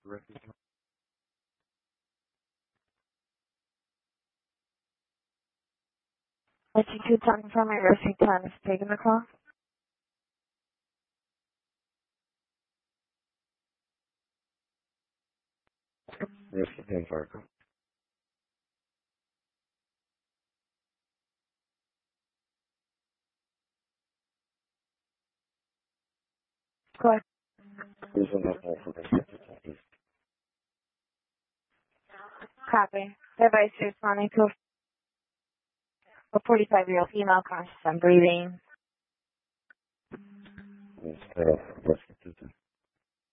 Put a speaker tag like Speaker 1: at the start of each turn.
Speaker 1: Latitude talking from my rescue time is taking the call.
Speaker 2: Rescue 10 Fargo.
Speaker 1: Go ahead.
Speaker 2: There's enough more for rescue 10.
Speaker 1: Copy. Device is responding to a 45-year-old female conscious and breathing.
Speaker 2: Rescue 10.